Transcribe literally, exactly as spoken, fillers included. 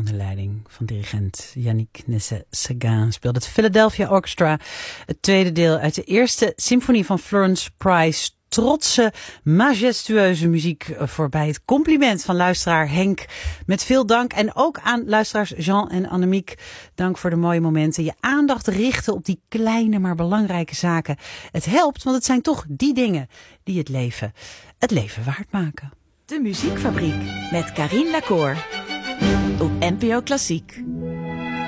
Onder leiding van dirigent Yannick Nézet-Séguin speelde het Philadelphia Orchestra het tweede deel uit de eerste symfonie van Florence Price. Trotse, majestueuze muziek voorbij. Het compliment van luisteraar Henk. Met veel dank. En ook aan luisteraars Jean en Annemiek. Dank voor de mooie momenten. Je aandacht richten op die kleine maar belangrijke zaken. Het helpt, want het zijn toch die dingen die het leven, het leven waard maken. De Muziekfabriek met Carine Lacour op N P O Klassiek.